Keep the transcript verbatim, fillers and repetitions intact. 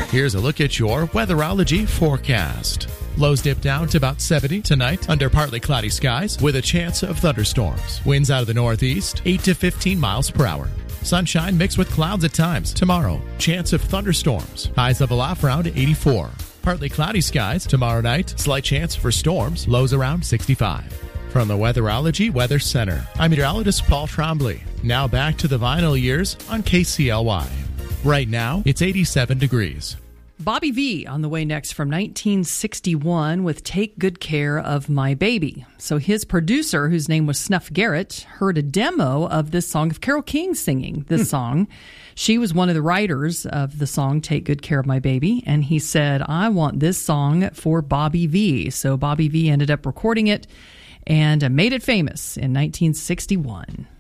Here's a look at your Weatherology forecast. Lows dip down to about seventy tonight under partly cloudy skies with a chance of thunderstorms. Winds out of the northeast, eight to fifteen miles per hour. Sunshine mixed with clouds at times. Tomorrow, chance of thunderstorms. Highs level off around eighty-four. Partly cloudy skies. Tomorrow night, slight chance for storms. Lows around sixty-five. From the Weatherology Weather Center, I'm meteorologist Paul Trombley. Now back to the vinyl years on K C L Y. Right now, it's eighty-seven degrees. Bobby Vee on the way next from nineteen sixty-one with Take Good Care of My Baby. So his producer, whose name was Snuff Garrett, heard a demo of this song of Carole King singing this song. She was one of the writers of the song Take Good Care of My Baby, and he said, I want this song for Bobby Vee. So Bobby Vee ended up recording it and made it famous in nineteen sixty-one.